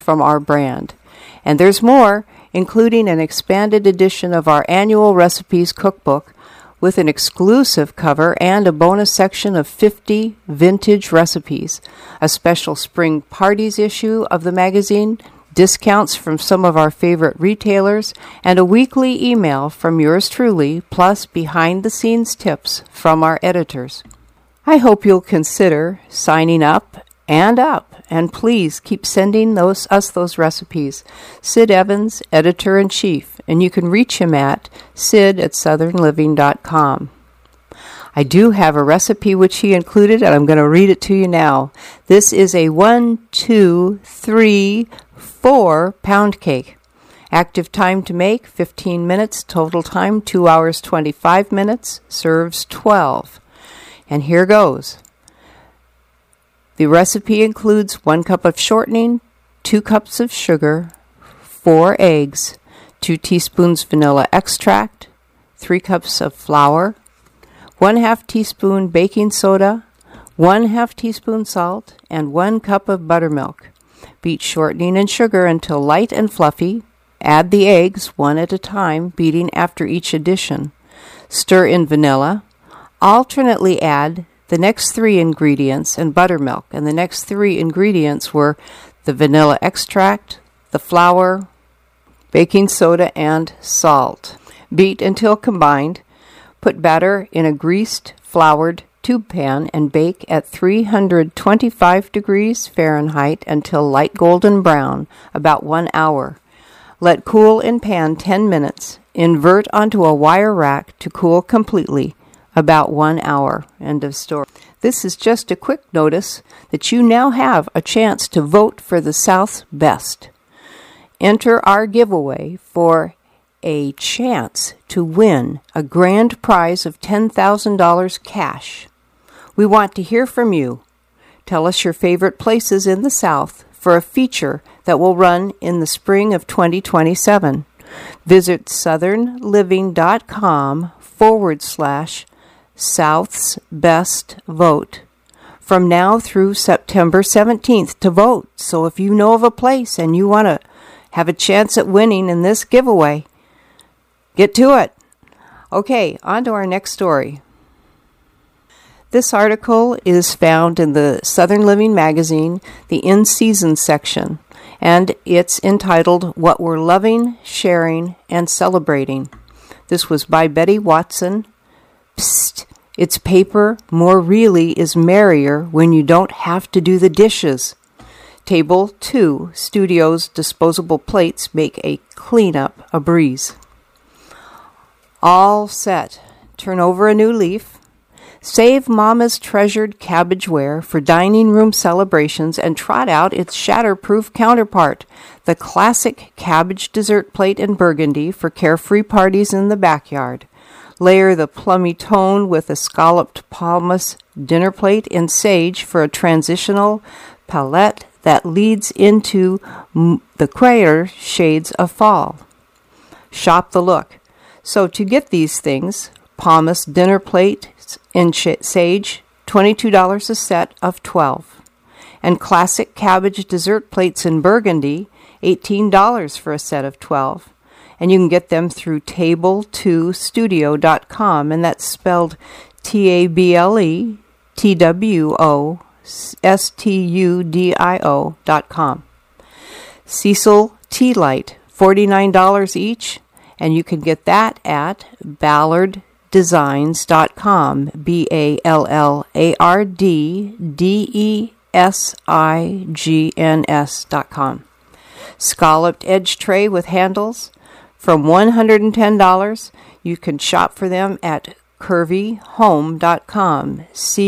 from our brand. And there's more, including an expanded edition of our annual recipes cookbook with an exclusive cover and a bonus section of 50 vintage recipes, a special spring parties issue of the magazine, discounts from some of our favorite retailers, and a weekly email from yours truly, plus behind-the-scenes tips from our editors. I hope you'll consider signing up, and please keep sending us those recipes. Sid Evans, Editor-in-Chief, and you can reach him at sid@southernliving.com. I do have a recipe which he included, and I'm going to read it to you now. This is a 1, 2, 3, 4 pound cake. Active time to make, 15 minutes. Total time, 2 hours, 25 minutes. Serves 12. And here goes. The recipe includes 1 cup of shortening, 2 cups of sugar, 4 eggs, 2 teaspoons vanilla extract, 3 cups of flour, 1/2 teaspoon baking soda, 1/2 teaspoon salt, and 1 cup of buttermilk. Beat shortening and sugar until light and fluffy. Add the eggs one at a time, beating after each addition. Stir in vanilla. Alternately add the next 3 ingredients and buttermilk, and the next 3 ingredients were the vanilla extract, the flour, baking soda, and salt. Beat until combined. Put batter in a greased, floured tube pan and bake at 325 degrees Fahrenheit until light golden brown, about 1 hour. Let cool in pan 10 minutes. Invert onto a wire rack to cool completely, about 1 hour. End of story. This is just a quick notice that you now have a chance to vote for the South's Best. Enter our giveaway for a chance to win a grand prize of $10,000 cash. We want to hear from you. Tell us your favorite places in the South for a feature that will run in the spring of 2027. Visit southernliving.com/South's Best Vote from now through September 17th to vote. So if you know of a place and you want to have a chance at winning in this giveaway, get to it. Okay, on to our next story. This article is found in the Southern Living magazine, the In-Season section, and it's entitled What We're Loving, Sharing, and Celebrating. This was by Betty Watson. Psst, it's paper more really is merrier when you don't have to do the dishes. Table 2, Studio's disposable plates make a cleanup a breeze. All set. Turn over a new leaf. Save Mama's treasured cabbageware for dining room celebrations and trot out its shatterproof counterpart, the classic cabbage dessert plate in burgundy for carefree parties in the backyard. Layer the plummy tone with a scalloped palmas dinner plate in sage for a transitional palette that leads into the crater shades of fall. Shop the look. So to get these things, palmas dinner plate in sage, $22 a set of 12. And classic cabbage dessert plates in burgundy, $18 for a set of 12. And you can get them through table2studio.com, and that's spelled TABLETWOSTUDIO.com. Cecil Tea Light, $49 each, and you can get that at ballarddesigns.com, BALLARDDESIGNS.com. Scalloped edge tray with handles from $110. You can shop for them at curvyhome.com,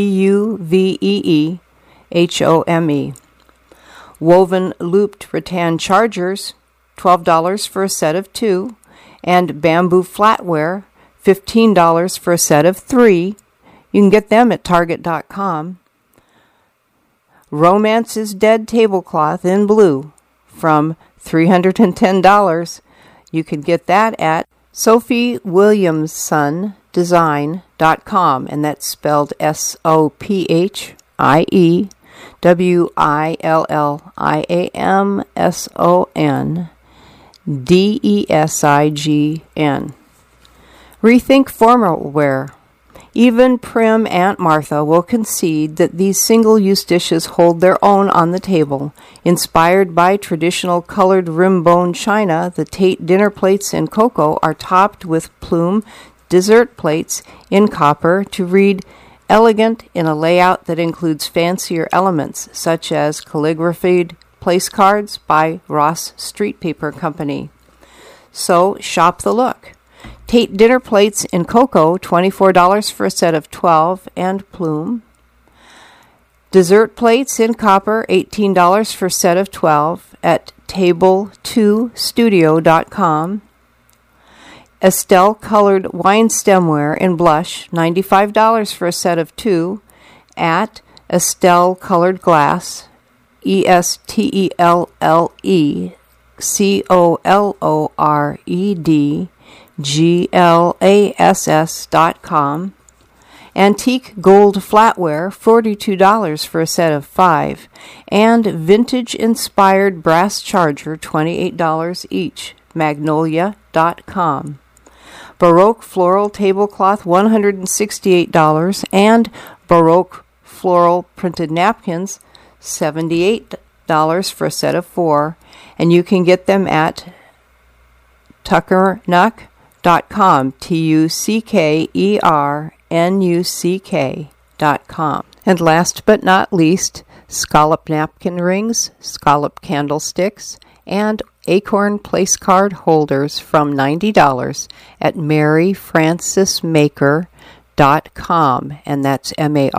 CUVEEHOME. Woven looped rattan chargers, $12 for a set of 2, and bamboo flatware, $15 for a set of 3. You can get them at target.com. Romance is Dead tablecloth in blue from $310. You can get that at SophieWilliamsonDesign.com, and that's spelled SOPHIE WILLIAMSONDESIGN. Rethink formal wear. Even prim Aunt Martha will concede that these single-use dishes hold their own on the table. Inspired by traditional colored rim-bone china, the Tate dinner plates in cocoa are topped with plume dessert plates in copper to read elegant in a layout that includes fancier elements, such as calligraphied place cards by Ross Street Paper Company. So, shop the look. Tate dinner plates in cocoa, $24 for a set of 12 and plume. Dessert plates in copper, $18 for a set of 12 at table2studio.com. Estelle colored wine stemware in blush, $95 for a set of 2 at Estelle Colored Glass, ESTELLECOLOREDGLASS.com. Antique gold flatware, $42 for a set of 5, and vintage-inspired brass charger, $28 each, magnolia.com. Baroque floral tablecloth, $168, and Baroque floral printed napkins, $78 for a set of 4, and you can get them at tuckernuck.com, TUCKERNUCK.com. And last but not least, scallop napkin rings, scallop candlesticks, and acorn place card holders from $90 at maryfrancismaker.com, and that's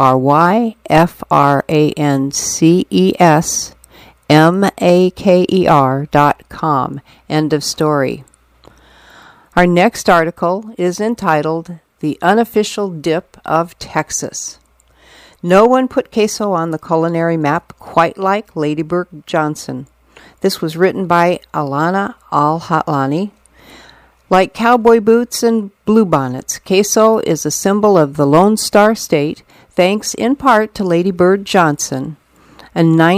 MaryFrancismaker.com. End of story. Our next article is entitled The Unofficial Dip of Texas. No one put queso on the culinary map quite like Lady Bird Johnson. This was written by Alana Al-Hatlani. Like cowboy boots and bluebonnets, queso is a symbol of the Lone Star State, thanks in part to Lady Bird Johnson. A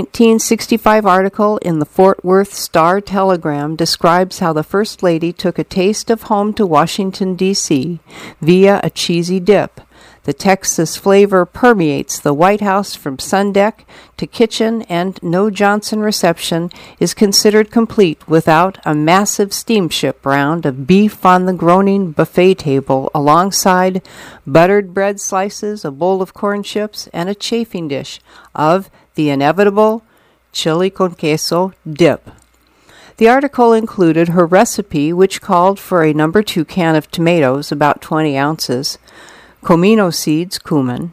1965 article in the Fort Worth Star-Telegram describes how the First Lady took a taste of home to Washington, D.C. via a cheesy dip. The Texas flavor permeates the White House from sundeck to kitchen, and no Johnson reception is considered complete without a massive steamship round of beef on the groaning buffet table alongside buttered bread slices, a bowl of corn chips, and a chafing dish of the inevitable chili con queso dip. The article included her recipe, which called for a No. 2 can of tomatoes, about 20 ounces, comino seeds, cumin,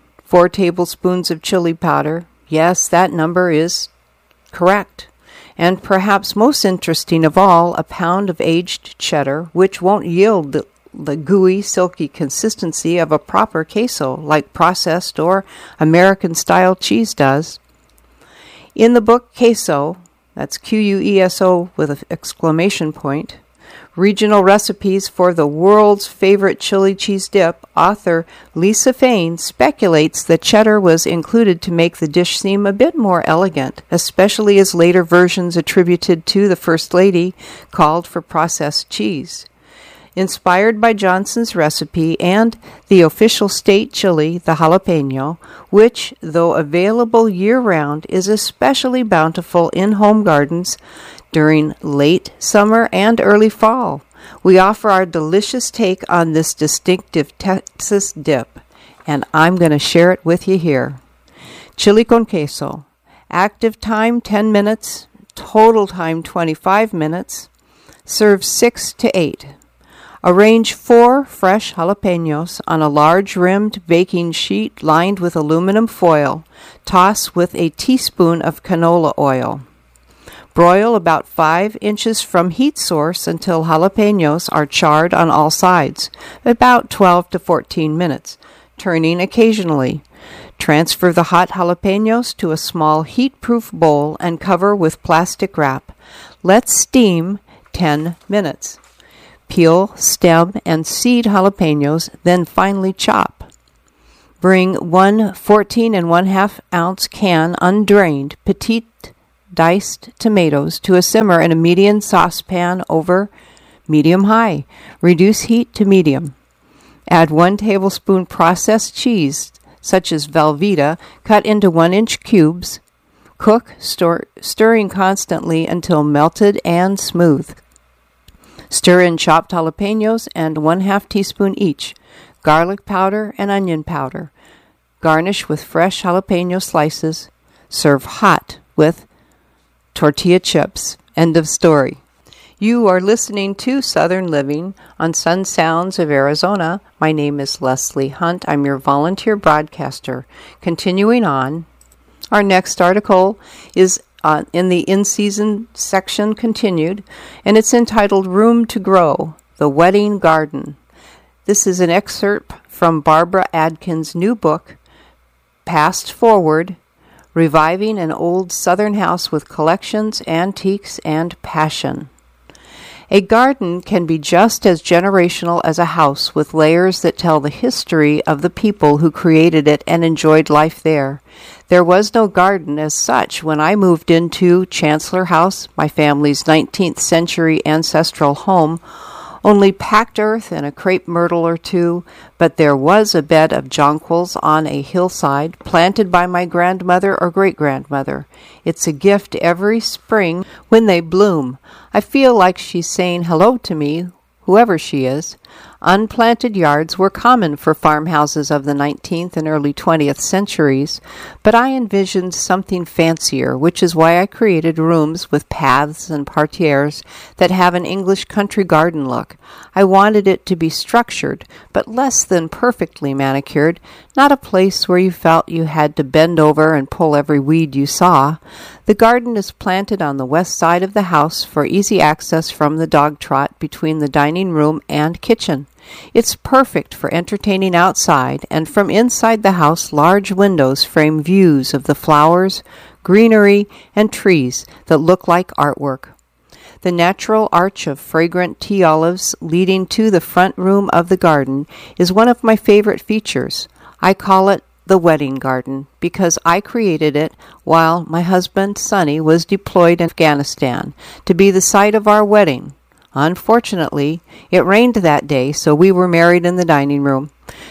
4 tablespoons of chili powder. Yes, that number is correct. And perhaps most interesting of all, a pound of aged cheddar, which won't yield the gooey, silky consistency of a proper queso, like processed or American-style cheese does. In the book Queso, that's Queso with an exclamation point, Regional Recipes for the World's Favorite Chili Cheese Dip, author Lisa Fain speculates that cheddar was included to make the dish seem a bit more elegant, especially as later versions attributed to the First Lady called for processed cheese. Inspired by Johnson's recipe and the official state chili, the jalapeno, which, though available year-round, is especially bountiful in home gardens during late summer and early fall. We offer our delicious take on this distinctive Texas dip, and I'm going to share it with you here. Chili con queso. Active time 10 minutes, total time 25 minutes. Serve 6 to 8. Arrange 4 fresh jalapenos on a large-rimmed baking sheet lined with aluminum foil. Toss with a teaspoon of canola oil. Broil about 5 inches from heat source until jalapenos are charred on all sides, about 12 to 14 minutes, turning occasionally. Transfer the hot jalapenos to a small heat-proof bowl and cover with plastic wrap. Let steam 10 minutes. Peel, stem, and seed jalapenos, then finely chop. Bring 1 14 1/2 ounce can undrained petite diced tomatoes to a simmer in a medium saucepan over medium-high. Reduce heat to medium. Add 1 tablespoon processed cheese, such as Velveeta, cut into 1-inch cubes. Cook, stirring constantly until melted and smooth. Stir in chopped jalapenos and 1/2 teaspoon each, garlic powder and onion powder. Garnish with fresh jalapeno slices. Serve hot with tortilla chips. End of story. You are listening to Southern Living on Sun Sounds of Arizona. My name is Leslie Hunt. I'm your volunteer broadcaster. Continuing on, our next article is in the in-season section continued, and it's entitled Room to Grow, The Wedding Garden. This is an excerpt from Barbara Adkins' new book, Past Forward, Reviving an Old Southern House with Collections, Antiques, and Passion. A garden can be just as generational as a house, with layers that tell the history of the people who created it and enjoyed life there. There was no garden as such when I moved into Chancellor House, my family's 19th century ancestral home. Only packed earth and a crepe myrtle or two, but there was a bed of jonquils on a hillside, planted by my grandmother or great-grandmother. It's a gift every spring when they bloom. I feel like she's saying hello to me, whoever she is. Unplanted yards were common for farmhouses of the 19th and early 20th centuries, but I envisioned something fancier, which is why I created rooms with paths and parterres that have an English country garden look. I wanted it to be structured, but less than perfectly manicured, not a place where you felt you had to bend over and pull every weed you saw. The garden is planted on the west side of the house for easy access from the dog trot between the dining room and kitchen. It's perfect for entertaining outside, and from inside the house large windows frame views of the flowers, greenery, and trees that look like artwork. The natural arch of fragrant tea olives leading to the front room of the garden is one of my favorite features. I call it the wedding garden because I created it while my husband, Sonny, was deployed in Afghanistan to be the site of our wedding. Unfortunately, it rained that day, so we were married in the dining room,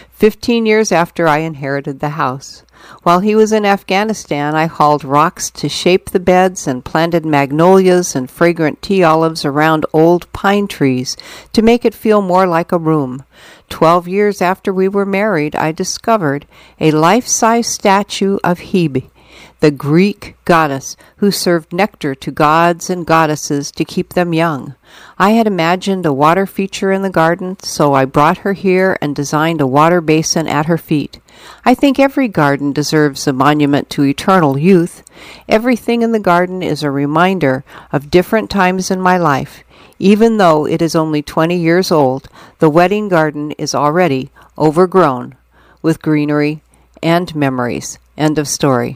15 years after I inherited the house. While he was in Afghanistan, I hauled rocks to shape the beds and planted magnolias and fragrant tea olives around old pine trees to make it feel more like a room. 12 years after we were married, I discovered a life-size statue of Hebe, the Greek goddess who served nectar to gods and goddesses to keep them young. I had imagined a water feature in the garden, so I brought her here and designed a water basin at her feet. I think every garden deserves a monument to eternal youth. Everything in the garden is a reminder of different times in my life. Even though it is only 20 years old, the wedding garden is already overgrown with greenery and memories. End of story.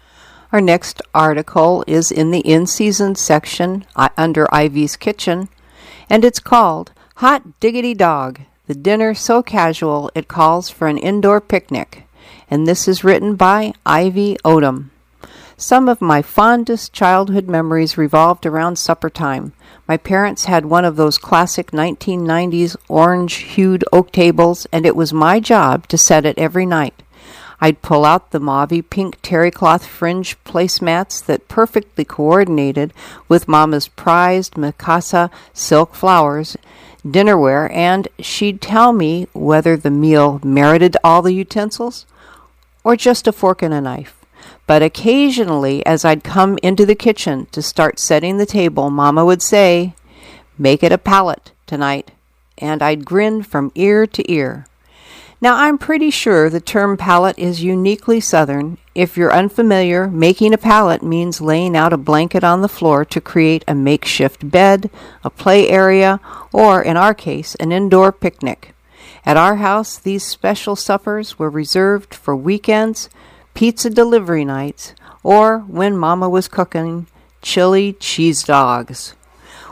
Our next article is in the in-season section under Ivy's Kitchen, and it's called Hot Diggity Dog, the dinner so casual it calls for an indoor picnic. And this is written by Ivy Odom. Some of my fondest childhood memories revolved around supper time. My parents had one of those classic 1990s orange-hued oak tables, and it was my job to set it every night. I'd pull out the mauvey pink terry cloth fringe placemats that perfectly coordinated with Mama's prized Mikasa silk flowers dinnerware, and she'd tell me whether the meal merited all the utensils or just a fork and a knife. But occasionally, as I'd come into the kitchen to start setting the table, Mama would say, "Make it a palette tonight," and I'd grin from ear to ear. Now, I'm pretty sure the term pallet is uniquely Southern. If you're unfamiliar, making a pallet means laying out a blanket on the floor to create a makeshift bed, a play area, or, in our case, an indoor picnic. At our house, these special suppers were reserved for weekends, pizza delivery nights, or when Mama was cooking chili cheese dogs.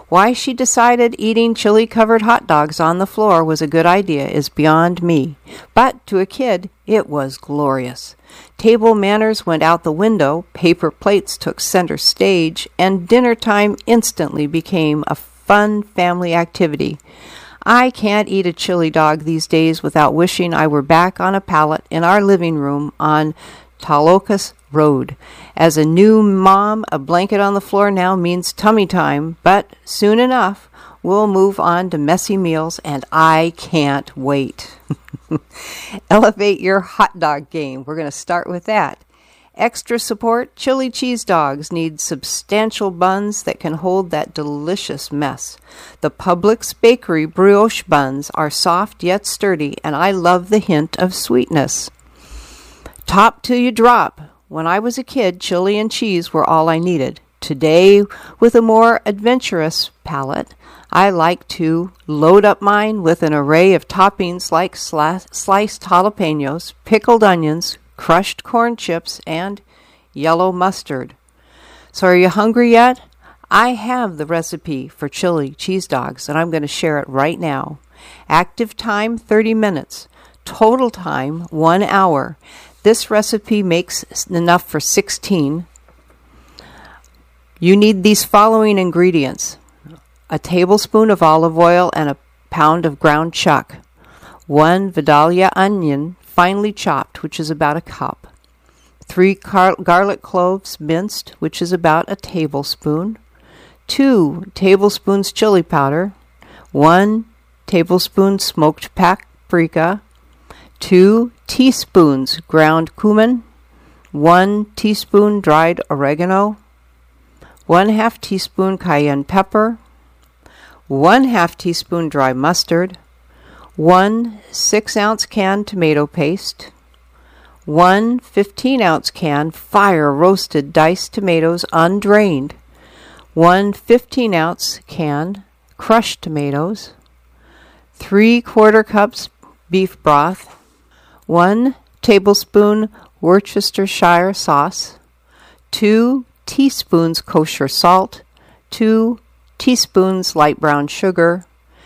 Why she decided eating chili-covered hot dogs on the floor was a good idea is beyond me, but to a kid, it was glorious. Table manners went out the window, paper plates took center stage, and dinner time instantly became a fun family activity. I can't eat a chili dog these days without wishing I were back on a pallet in our living room on Talokas Road. As a new mom, a blanket on the floor now means tummy time, but soon enough, we'll move on to messy meals, and I can't wait. Elevate your hot dog game. We're going to start with that. Extra support, chili cheese dogs need substantial buns that can hold that delicious mess. The Publix Bakery brioche buns are soft yet sturdy, and I love the hint of sweetness. Top till you drop. When I was a kid, chili and cheese were all I needed. Today, with a more adventurous palate, I like to load up mine with an array of toppings like sliced jalapenos, pickled onions, crushed corn chips, and yellow mustard. So are you hungry yet? I have the recipe for chili cheese dogs, and I'm going to share it right now. Active time, 30 minutes. Total time, 1 hour. This recipe makes enough for 16. You need these following ingredients: a tablespoon of olive oil and a pound of ground chuck, 1 Vidalia onion finely chopped, which is about a cup, 3 garlic cloves minced, which is about a tablespoon, 2 tablespoons chili powder, 1 tablespoon smoked paprika, 2 teaspoons ground cumin, 1 teaspoon dried oregano, 1/2 teaspoon cayenne pepper, 1/2 teaspoon dry mustard, 1 6-ounce can tomato paste, 1 15-ounce can fire roasted diced tomatoes undrained, 1 15-ounce can crushed tomatoes, 3/4 cups beef broth, 1 tablespoon Worcestershire sauce, 2 teaspoons kosher salt, 2 teaspoons light brown sugar,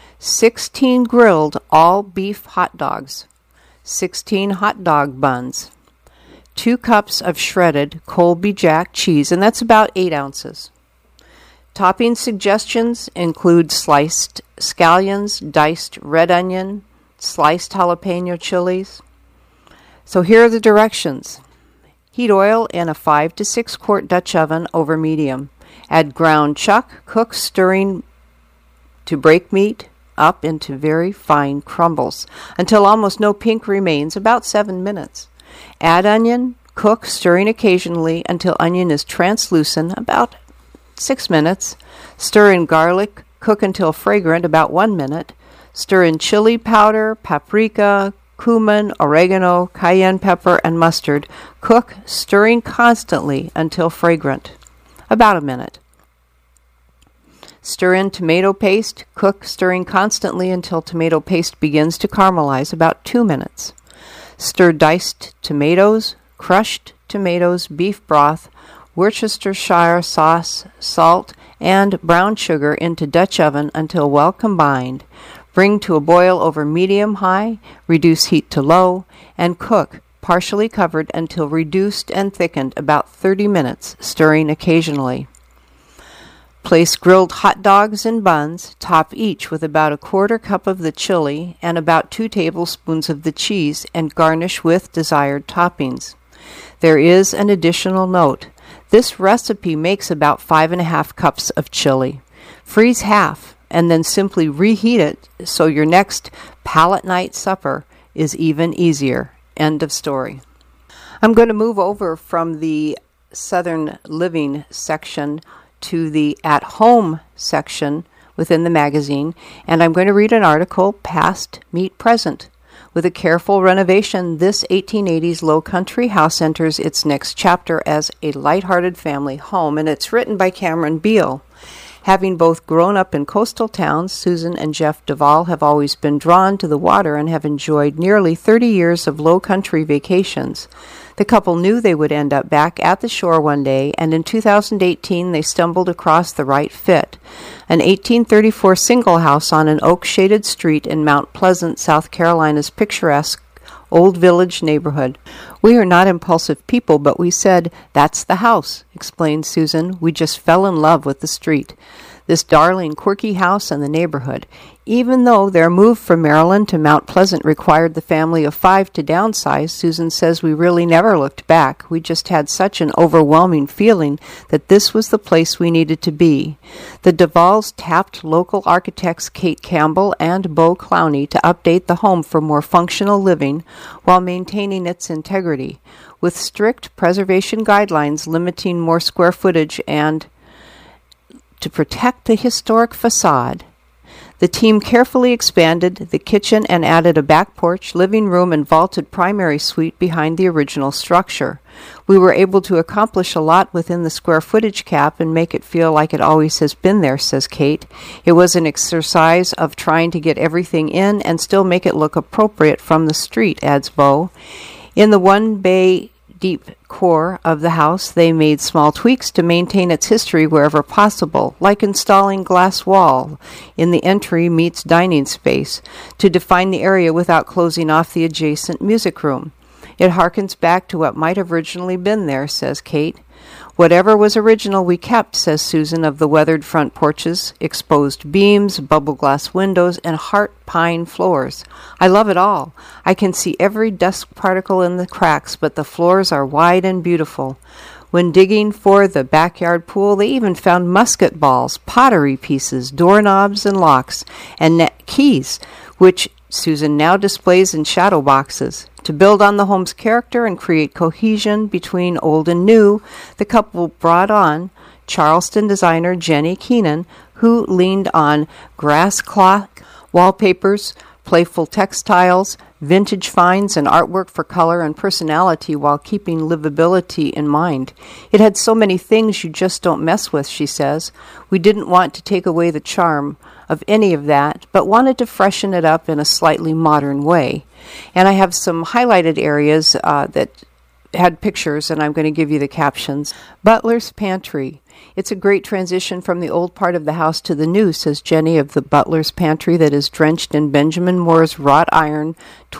16 grilled all beef hot dogs, 16 hot dog buns, 2 cups of shredded Colby Jack cheese, and that's about 8 ounces. Topping suggestions include sliced scallions, diced red onion, sliced jalapeno chilies. So here are the directions. Heat oil in a 5 to 6 quart Dutch oven over medium. Add ground chuck, cook, stirring to break meat up into very fine crumbles until almost no pink remains, about 7 minutes. Add onion, cook, stirring occasionally until onion is translucent, about 6 minutes. Stir in garlic, cook until fragrant, about 1 minute. Stir in chili powder, paprika, cumin, oregano, cayenne pepper, and mustard. Cook, stirring constantly until fragrant, about a minute. Stir in tomato paste. Cook, stirring constantly until tomato paste begins to caramelize, about 2 minutes. Stir diced tomatoes, crushed tomatoes, beef broth, Worcestershire sauce, salt, and brown sugar into Dutch oven until well combined. Bring to a boil over medium-high, reduce heat to low, and cook, partially covered until reduced and thickened, about 30 minutes, stirring occasionally. Place grilled hot dogs in buns, top each with about 1/4 cup of the chili and about 2 tablespoons of the cheese, and garnish with desired toppings. There is an additional note. This recipe makes about 5.5 cups of chili. Freeze half, and then simply reheat it so your next palate night supper is even easier. End of story. I'm going to move over from the Southern Living section to the at-home section within the magazine, and I'm going to read an article, Past Meet Present. With a careful renovation, this 1880s low country house enters its next chapter as a light-hearted family home, and it's written by Cameron Beal. Having both grown up in coastal towns, Susan and Jeff Duvall have always been drawn to the water and have enjoyed nearly 30 years of low country vacations. The couple knew they would end up back at the shore one day, and in 2018 they stumbled across the right fit, an 1834 single house on an oak-shaded street in Mount Pleasant, South Carolina's picturesque Old Village neighborhood. "We are not impulsive people, but we said, 'That's the house,'" explained Susan. "We just fell in love with the street, this darling, quirky house and the neighborhood. Even though their move from Maryland to Mount Pleasant required the family of 5 to downsize, Susan says we really never looked back. We just had such an overwhelming feeling that this was the place we needed to be." The Duvals tapped local architects Kate Campbell and Beau Clowney to update the home for more functional living while maintaining its integrity, with strict preservation guidelines limiting more square footage and to protect the historic facade. The team carefully expanded the kitchen and added a back porch, living room, and vaulted primary suite behind the original structure. "We were able to accomplish a lot within the square footage cap and make it feel like it always has been there," says Kate. "It was an exercise of trying to get everything in and still make it look appropriate from the street," adds Beau. In the one-bay deep core of the house, they made small tweaks to maintain its history wherever possible, like installing glass wall in the entry meets dining space to define the area without closing off the adjacent music room. "It harkens back to what might have originally been there," says Kate. "Whatever was original we kept," says Susan, of the weathered front porches, exposed beams, bubble glass windows, and heart pine floors. "I love it all. I can see every dust particle in the cracks, but the floors are wide and beautiful." When digging for the backyard pool, they even found musket balls, pottery pieces, doorknobs and locks, and keys, which Susan now displays in shadow boxes. To build on the home's character and create cohesion between old and new, the couple brought on Charleston designer Jenny Keenan, who leaned on grass cloth, wallpapers, playful textiles, vintage finds, and artwork for color and personality while keeping livability in mind. "It had so many things you just don't mess with," she says. "We didn't want to take away the charm of any of that, but wanted to freshen it up in a slightly modern way." And I have some highlighted areas that had pictures, and I'm going to give you the captions. Butler's Pantry. "It's a great transition from the old part of the house to the new," says Jenny of the Butler's Pantry that is drenched in Benjamin Moore's wrought iron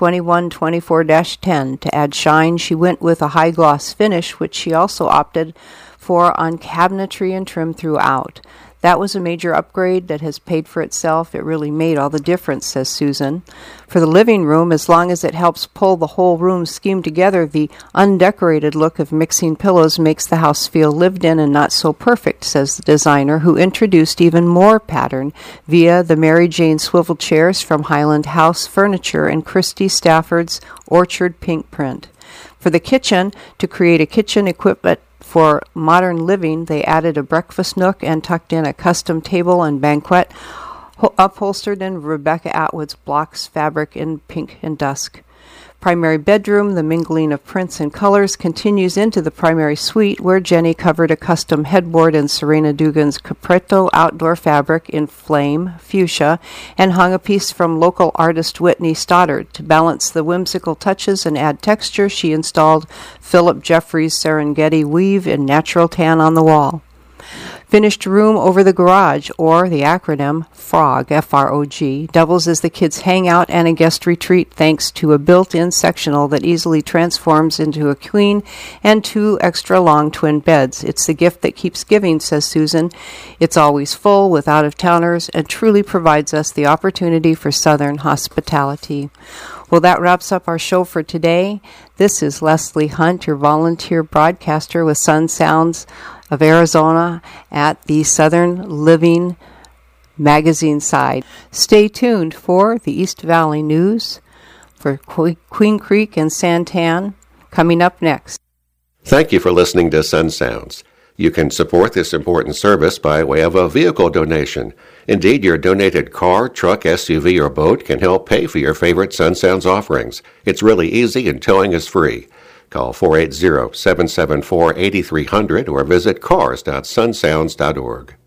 2124-10. To add shine, she went with a high gloss finish, which she also opted for on cabinetry and trim throughout. "That was a major upgrade that has paid for itself. It really made all the difference," says Susan. For the living room, as long as it helps pull the whole room scheme together, the undecorated look of mixing pillows makes the house feel lived in and not so perfect, says the designer, who introduced even more pattern via the Mary Jane swivel chairs from Highland House Furniture and Christy Stafford's Orchard Pink print. For the kitchen, to create a kitchen equipment for modern living, they added a breakfast nook and tucked in a custom table and banquette upholstered in Rebecca Atwood's blocks fabric in pink and dusk. Primary bedroom, the mingling of prints and colors continues into the primary suite, where Jenny covered a custom headboard in Serena Dugan's Capreto outdoor fabric in flame fuchsia and hung a piece from local artist Whitney Stoddard. To balance the whimsical touches and add texture, she installed Philip Jeffries' Serengeti weave in natural tan on the wall. Finished room over the garage, or the acronym FROG, F-R-O-G, doubles as the kids' hangout and a guest retreat thanks to a built-in sectional that easily transforms into a queen and 2 extra long twin beds. "It's the gift that keeps giving," says Susan. "It's always full with out-of-towners and truly provides us the opportunity for Southern hospitality." Well, that wraps up our show for today. This is Leslie Hunt, your volunteer broadcaster with Sun Sounds of Arizona at the Southern Living magazine side. Stay tuned for the East Valley News for Queen Creek and Santan coming up next. Thank you for listening to Sun Sounds. You can support this important service by way of a vehicle donation. Indeed, your donated car, truck, SUV, or boat can help pay for your favorite Sun Sounds offerings. It's really easy and towing is free. Call 480-774-8300 or visit cars.sunsounds.org.